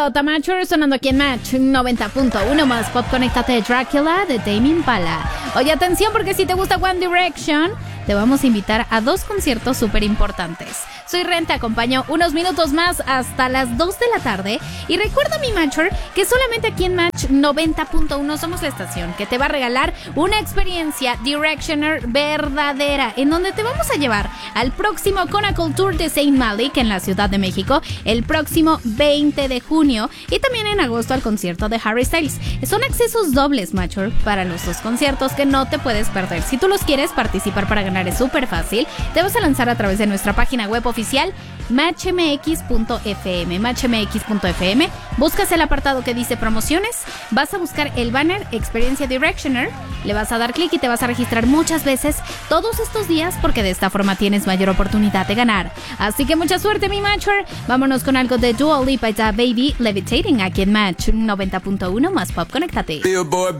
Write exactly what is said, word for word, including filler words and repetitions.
Idiota Matcher sonando aquí en Match noventa punto uno más Pop. Conéctate, Dracula de Tame Impala. Oye, atención, porque si te gusta One Direction, te vamos a invitar a dos conciertos súper importantes. Soy Ren, te acompaño unos minutos más hasta las dos de la tarde. Y recuerda, mi Matcher, que solamente aquí en Match noventa punto uno somos la estación que te va a regalar una experiencia Directioner verdadera, en donde te vamos a llevar al próximo Conacle Tour de Saint Malik en la Ciudad de México el próximo veinte de junio, y también en agosto al concierto de Harry Styles. Son accesos dobles, Matcher, para los dos conciertos que no te puedes perder. Si tú los quieres participar para ganar, es súper fácil. Te vas a lanzar a través de nuestra página web oficial match m x punto f m, match m x punto f m. Buscas el apartado que dice promociones, vas a buscar el banner Experiencia Directioner, le vas a dar clic y te vas a registrar muchas veces todos estos días, porque de esta forma tienes mayor oportunidad de ganar. Así que mucha suerte, mi Matcher. Vámonos con algo de Dua Lipa y Da Baby, Levitating, aquí en Match noventa punto uno más Pop. Conéctate.